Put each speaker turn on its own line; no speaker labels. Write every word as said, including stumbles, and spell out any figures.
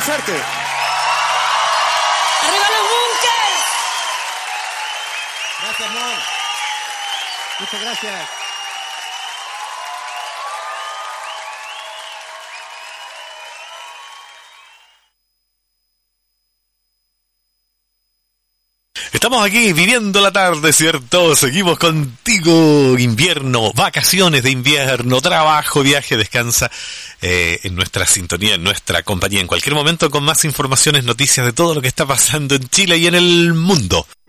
Buena suerte.
¡Arriba los bunkers!
Gracias, Mon. Muchas gracias.
Estamos aquí viviendo la tarde, ¿cierto? Seguimos contigo. Invierno, vacaciones de invierno, trabajo, viaje, descansa eh, en nuestra sintonía, en nuestra compañía. En cualquier momento con más informaciones, noticias de todo lo que está pasando en Chile y en el mundo.